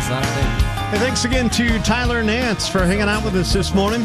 Hey, thanks again to Tyler Nance for hanging out with us this morning.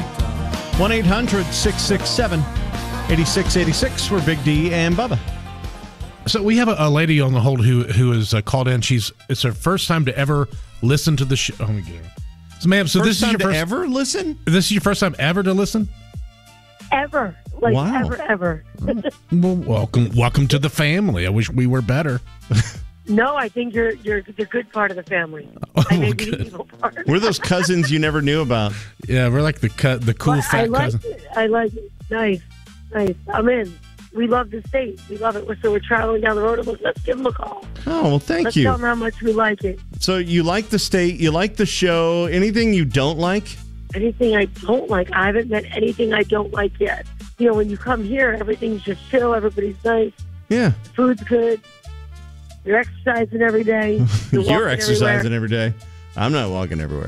1-800-667-8686 for Big D and Bubba. So we have a lady on the hold who has called in. It's her first time to ever listen to the show. Oh my God. So, ma'am, so this is your first ever listen? This is your first time ever to listen? Ever. Wow. Ever. Well, welcome to the family. I wish we were better. No, I think you're the good part of the family. I may be the evil part. We're those cousins you never knew about. Yeah, we're like the cool fat cousin. I like it. Nice. I'm in. We love the state. We love it. So we're traveling down the road. I'm like, let's give them a call. Oh, well, thank Let's you. tell them how much we like it. So you like the state, you like the show. Anything you don't like? Anything I don't like. I haven't met anything I don't like yet. You know, when you come here, everything's just chill. Everybody's nice. Yeah. The food's good. You're exercising every day. You're exercising every day. I'm not walking everywhere.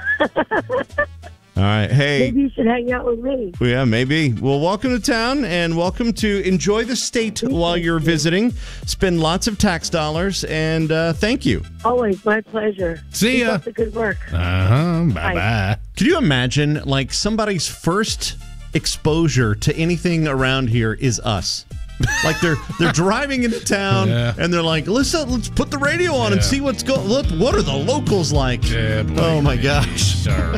All right. Hey. Maybe you should hang out with me. Yeah, maybe. Well, welcome to town and welcome to enjoy the state while you're visiting. Spend lots of tax dollars and thank you. Always my pleasure. See ya. Keep up the good work. Bye-bye. Could you imagine, like, somebody's first exposure to anything around here is us? Like they're driving into town and they're like, let's put the radio on and see what's going. Look, what are the locals like? Yeah, oh my gosh! Sorry.